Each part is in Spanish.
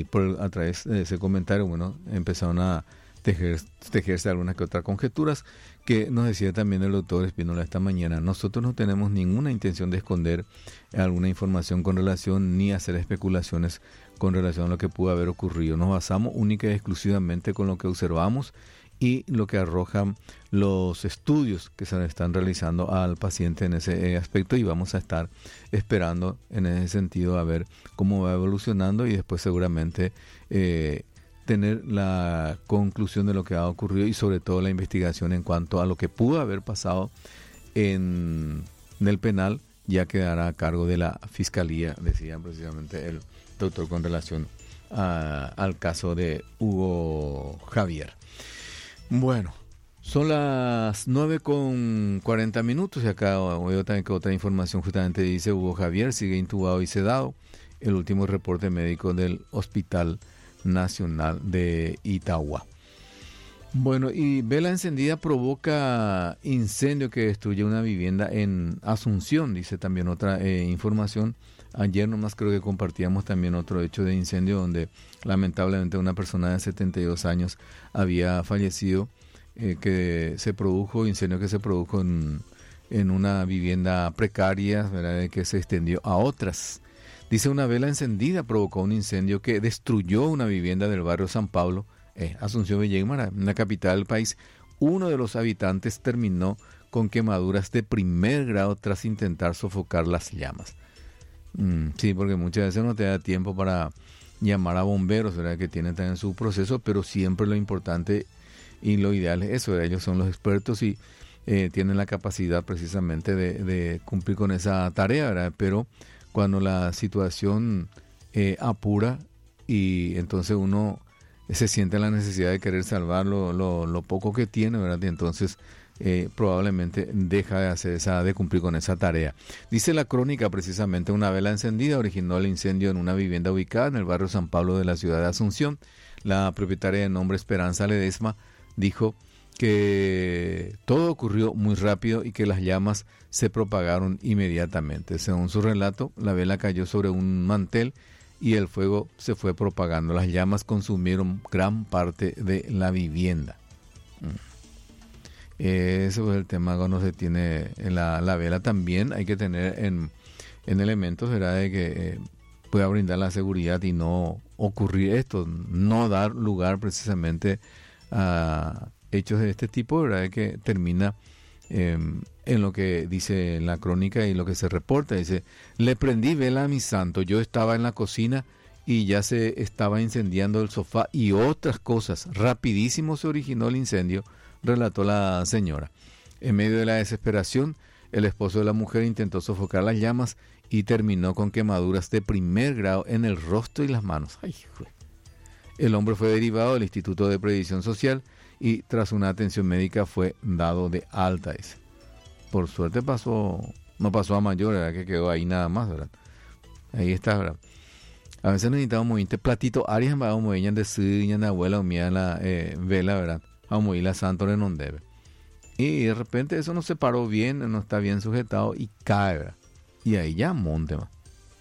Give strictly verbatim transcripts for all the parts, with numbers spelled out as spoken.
por, a través de ese comentario, bueno, empezaron a tejer, tejerse algunas que otras conjeturas, que nos decía también el doctor Espínola esta mañana. Nosotros no tenemos ninguna intención de esconder alguna información con relación, ni hacer especulaciones con relación a lo que pudo haber ocurrido. Nos basamos única y exclusivamente con lo que observamos y lo que arrojan los estudios que se están realizando al paciente en ese aspecto, y vamos a estar esperando en ese sentido a ver cómo va evolucionando y después seguramente eh, tener la conclusión de lo que ha ocurrido y sobre todo la investigación en cuanto a lo que pudo haber pasado en, en el penal ya quedará a cargo de la Fiscalía, decía precisamente el doctor con relación a, al caso de Hugo Javier. Bueno, son las nueve con cuarenta minutos y acá veo también que otra información justamente dice: Hugo Javier sigue intubado y sedado. El último reporte médico del Hospital Nacional de Itagua. Bueno, y vela encendida provoca incendio que destruye una vivienda en Asunción, dice también otra eh, información. Ayer nomás creo que compartíamos también otro hecho de incendio donde lamentablemente una persona de setenta y dos años había fallecido, eh, que se produjo, incendio que se produjo en, en una vivienda precaria, ¿verdad?, que se extendió a otras. Dice: una vela encendida provocó un incendio que destruyó una vivienda del barrio San Pablo, eh, Asunción Villa, en la capital del país. Uno de los habitantes terminó con quemaduras de primer grado tras intentar sofocar las llamas. Mm, sí, porque muchas veces no te da tiempo para llamar a bomberos, ¿verdad?, que tienen también su proceso, pero siempre lo importante y lo ideal es eso, ¿verdad? Ellos son los expertos y eh, tienen la capacidad precisamente de, de cumplir con esa tarea, ¿verdad? Pero cuando la situación eh, apura y entonces uno se siente la necesidad de querer salvar lo, lo, lo poco que tiene, ¿verdad? Y entonces eh, probablemente deja de hacer esa, de cumplir con esa tarea. Dice la crónica precisamente: una vela encendida originó el incendio en una vivienda ubicada en el barrio San Pablo de la ciudad de Asunción. La propietaria, de nombre Esperanza Ledesma, dijo que todo ocurrió muy rápido y que las llamas se propagaron inmediatamente. Según su relato, la vela cayó sobre un mantel y el fuego se fue propagando. Las llamas consumieron gran parte de la vivienda. Ese es el tema cuando se tiene la, la vela. También hay que tener en, en elementos, ¿verdad?, de que eh, pueda brindar la seguridad y no ocurrir esto, no dar lugar precisamente a hechos de este tipo, ¿verdad?, que termina eh, en lo que dice la crónica y lo que se reporta. Dice: le prendí vela a mi santo, yo estaba en la cocina y ya se estaba incendiando el sofá y otras cosas. Rapidísimo se originó el incendio, relató la señora. En medio de la desesperación, el esposo de la mujer intentó sofocar las llamas y terminó con quemaduras de primer grado en el rostro y las manos. Ay, joder. El hombre fue derivado del Instituto de Previsión Social y tras una atención médica fue dado de alta. Ese. Por suerte pasó, no pasó a mayor, ¿verdad?, que quedó ahí nada más, ¿verdad? Ahí está, ¿verdad? A veces necesitamos mover platito, arias vamos a mover de suya, la abuela o mía la eh, vela, ¿verdad? Vamos a mover la santo de non debe. Y de repente eso no se paró bien, no está bien sujetado y cae, ¿verdad? Y ahí ya monte más.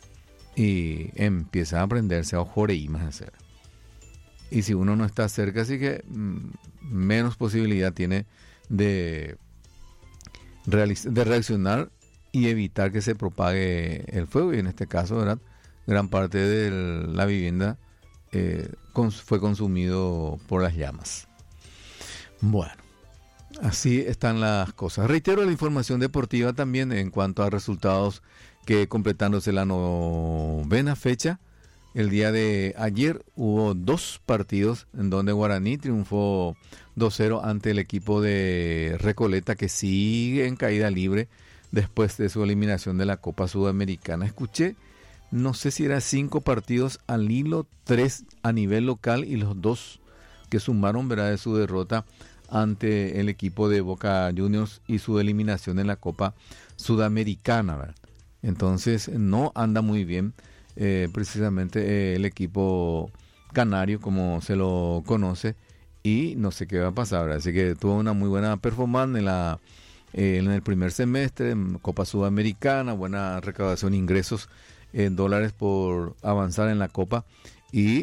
Y empieza a prenderse a ojoreí más hacer. Y si uno no está cerca, así que mmm, menos posibilidad tiene de, realiz- de reaccionar y evitar que se propague el fuego. Y en este caso, ¿verdad?, gran parte de la vivienda eh, cons- fue consumido por las llamas. Bueno, así están las cosas. Reitero la información deportiva también en cuanto a resultados que, completándose la novena fecha, el día de ayer hubo dos partidos en donde Guaraní triunfó dos cero ante el equipo de Recoleta, que sigue en caída libre después de su eliminación de la Copa Sudamericana. Escuché, no sé si eran cinco partidos al hilo, tres a nivel local y los dos que sumaron, ¿verdad?, de su derrota ante el equipo de Boca Juniors y su eliminación en la Copa Sudamericana, ¿verdad? Entonces no anda muy bien eh, precisamente eh, el equipo canario, como se lo conoce, y no sé qué va a pasar, ¿verdad? Así que tuvo una muy buena performance en, la, eh, en el primer semestre, en Copa Sudamericana, buena recaudación de ingresos en dólares por avanzar en la Copa, y